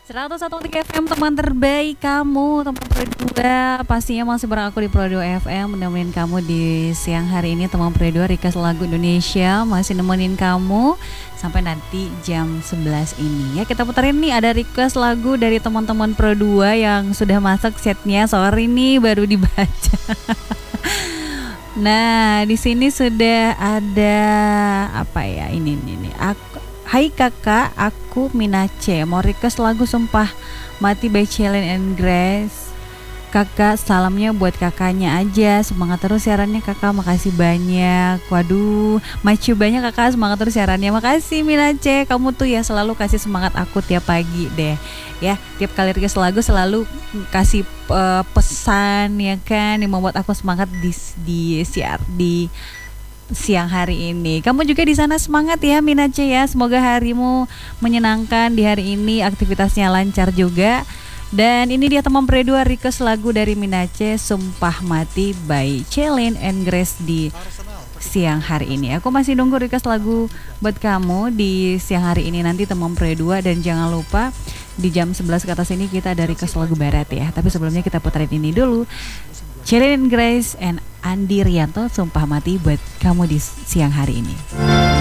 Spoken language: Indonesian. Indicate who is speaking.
Speaker 1: 101.3 FM, teman terbaik kamu, teman berdua. Pastinya masih bareng aku di Pro2 FM, menemenin kamu di siang hari ini. Teman Pro2 request lagu Indonesia masih nemenin kamu sampai nanti jam 11 ini. Ya, kita puterin nih, ada request lagu dari teman-teman Pro2 yang sudah masuk chatnya. Sorry nih baru dibaca. Nah, di sini sudah ada apa ya? Ini. Hai kakak, aku Minace. Mau request lagu Sumpah Mati by Celine and Grace. Kakak, salamnya buat kakaknya aja. Semangat terus siarannya kakak, makasih banyak. Waduh, macu banyak kakak, semangat terus siarannya. Makasih Minace, kamu tuh ya selalu kasih semangat aku tiap pagi deh. Ya, tiap kali request lagu selalu kasih pesan ya kan, yang membuat aku semangat di siang hari ini. Kamu juga di sana semangat ya Minace ya. Semoga harimu menyenangkan di hari ini, aktivitasnya lancar juga. Dan ini dia teman Pro2 request lagu dari Minace, Sumpah Mati by Celine and Grace di siang hari ini. Aku masih nunggu request lagu buat kamu di siang hari ini nanti teman Pro2. Dan jangan lupa di jam 11 ke atas ini kita ada request lagu barat ya. Tapi sebelumnya kita puterin ini dulu, Celine and Grace and Andi Rianto, Sumpah Mati buat kamu di siang hari ini.